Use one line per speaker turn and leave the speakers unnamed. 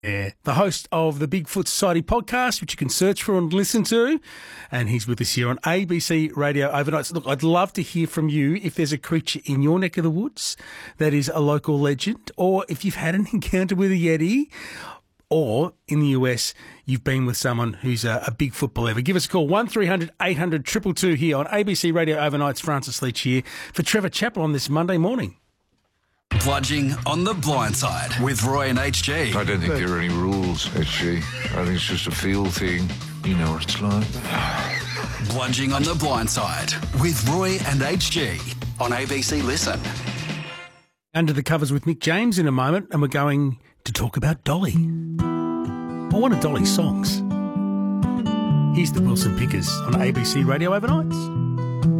Yeah, the host of the Bigfoot Society podcast, which you can search for and listen to. And he's with us here on ABC Radio Overnights. Look, I'd love to hear from you if there's a creature in your neck of the woods that is a local legend, or if you've had an encounter with a Yeti, or in the US, you've been with someone who's a Bigfoot believer. Give us a call, 1300 800 222 here on ABC Radio Overnights. Francis Leach here for Trevor Chappell on this Monday morning.
Bludging on the Blind Side with Roy and HG.
I don't think there are any rules, HG. I think it's just a feel thing. You know what it's like.
Bludging on the Blind Side with Roy and HG on ABC Listen.
Under the covers with Mick James in a moment, and we're going to talk about Dolly. Or one of Dolly's songs. Here's the Wilson Pickers on ABC Radio Overnights.